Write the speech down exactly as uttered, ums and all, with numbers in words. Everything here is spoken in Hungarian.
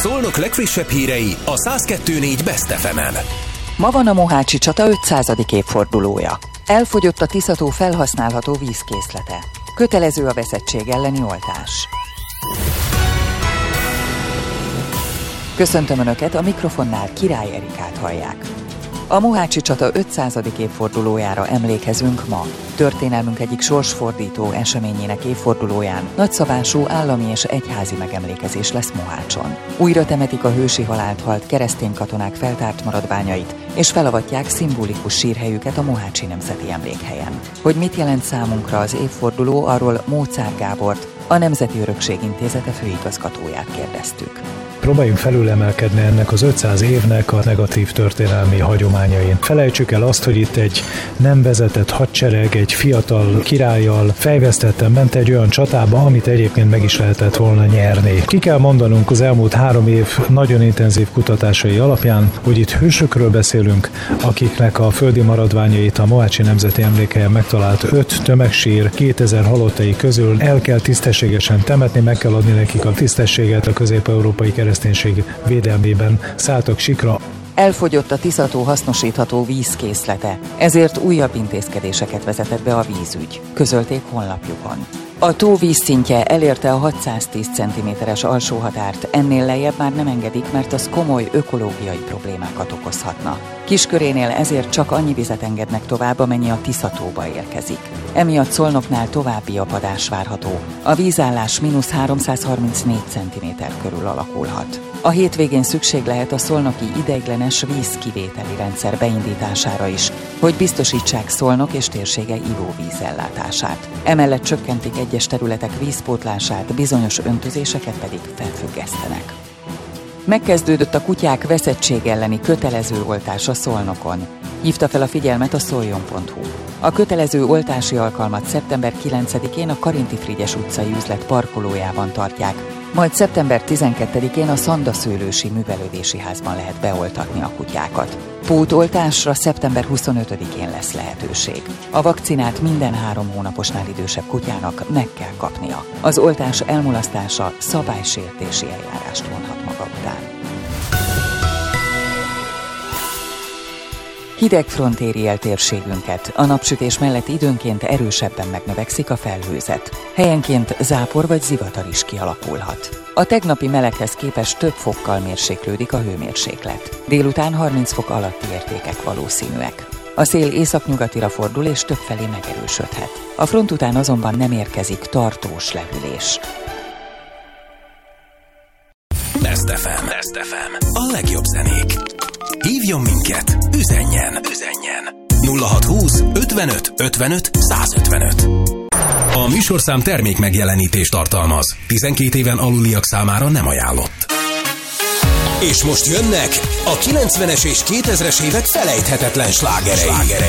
Szolnok legfrissebb hírei a száz kettő négy Best ef emen. Ma van a mohácsi csata ötszázadik évfordulója. Elfogyott a Tisza-tó felhasználható vízkészlete. Kötelező a veszettség elleni oltás. Köszöntöm Önöket, a mikrofonnál Király Erikát hallják. A mohácsi csata ötszázadik évfordulójára emlékezünk ma. Történelmünk egyik sorsfordító eseményének évfordulóján nagyszabású állami és egyházi megemlékezés lesz Mohácson. Újra temetik a hősi halált halt keresztény katonák feltárt maradványait, és felavatják szimbolikus sírhelyüket a Mohácsi Nemzeti Emlékhelyen. Hogy mit jelent számunkra az évforduló, arról Móczár Gábort, a Nemzeti Örökség Intézete főigazgatóját kérdeztük. Próbáljunk felülemelkedni ennek az ötszáz évnek a negatív történelmi hagyományain. Felejtsük el azt, hogy itt egy nem vezetett hadsereg, egy fiatal királlyal fejvesztetten ment egy olyan csatába, amit egyébként meg is lehetett volna nyerni. Ki kell mondanunk az elmúlt három év nagyon intenzív kutatásai alapján, hogy itt hősökről beszélünk, akiknek a földi maradványait a Mohácsi Nemzeti Emlékhelyen megtalált öt tömegsír kétezer halottai közül el kell tisztességesen temetni, meg kell adni nekik a tisztességet a közép-európai kereszténység védelmében szálltak sikra. Elfogyott a Tisza-tó hasznosítható vízkészlete, ezért újabb intézkedéseket vezetett be a vízügy, közölték honlapjukon. A tó vízszintje elérte a hatszáztíz centiméteres alsó határt, ennél lejjebb már nem engedik, mert az komoly ökológiai problémákat okozhatna. Kiskörénél ezért csak annyi vizet engednek tovább, amennyi a Tisza-tóba érkezik. Emiatt Szolnoknál további apadás várható. A vízállás mínusz háromszázharmincnégy centiméter körül alakulhat. A hétvégén szükség lehet a szolnoki ideiglenes vízkivételi rendszer beindítására is, hogy biztosítsák Szolnok és térsége ivóvízellátását. Emellett csökkentik egyes területek vízpótlását, bizonyos öntözéseket pedig felfüggesztenek. Megkezdődött a kutyák veszettség elleni kötelező oltása Szolnokon. Hívta fel a figyelmet a szoljon pont hu. A kötelező oltási alkalmat szeptember kilencedikén a Karinti Frigyes utcai üzlet parkolójában tartják, majd szeptember tizenkettedikén a Szandaszőlősi Művelődési Házban lehet beoltatni a kutyákat. Pótoltásra szeptember huszonötödikén lesz lehetőség. A vakcinát minden három hónaposnál idősebb kutyának meg kell kapnia. Az oltás elmulasztása szabálysértési eljárást vonhat maga után. Hidegfront éri el térségünket, a napsütés mellett időnként erősebben megnövekszik a felhőzet. Helyenként zápor vagy zivatar is kialakulhat. A tegnapi meleghez képest több fokkal mérséklődik a hőmérséklet. Délután harminc fok alatti értékek valószínűek. A szél északnyugatira fordul és többfelé megerősödhet. A front után azonban nem érkezik tartós lehűlés. Best ef em. Best ef em. A legjobb zenék. Hívjon minket, üzenjen, üzenjen. nulla hatszázhúsz ötvenöt ötvenöt százötvenöt. A műsorszám termék megjelenítést tartalmaz. tizenkét éven aluliak számára nem ajánlott. És most jönnek a kilencvenes és kétezres évek felejthetetlen slágerei.